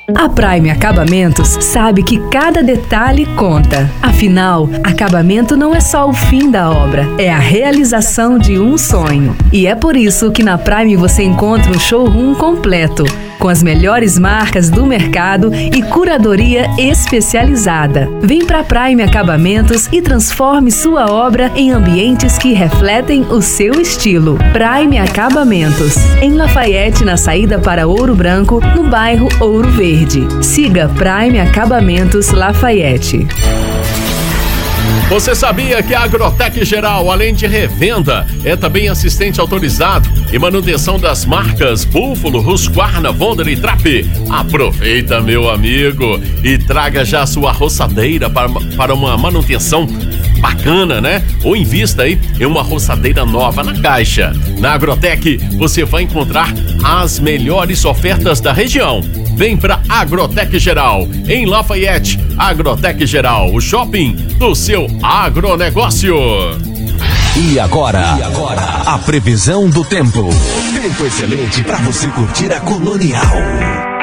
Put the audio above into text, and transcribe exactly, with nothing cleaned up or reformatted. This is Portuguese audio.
A Prime Acabamentos sabe que cada detalhe conta. Afinal, acabamento não é só o fim da obra, é a realização de um sonho. E é por isso que na Prime você encontra um showroom completo, com as melhores marcas do mercado e curadoria especializada. Vem para Prime Acabamentos e transforme sua obra em ambientes que refletem o seu estilo. Prime Acabamentos, em Lafayette, na saída para Ouro Branco, no bairro Ouro Verde. Siga Prime Acabamentos Lafayette. Você sabia que a Agrotec Geral, além de revenda, é também assistente autorizado e manutenção das marcas Búfalo, Husqvarna, Vonder e Trape? Aproveita, meu amigo, e traga já a sua roçadeira para, para uma manutenção bacana, né? Ou invista aí em uma roçadeira nova na caixa. Na Agrotec você vai encontrar as melhores ofertas da região. Vem pra Agrotec Geral, em Lafayette. Agrotec Geral, o shopping do seu agronegócio. E agora, e agora, a previsão do tempo. Tempo excelente para você curtir a Colonial.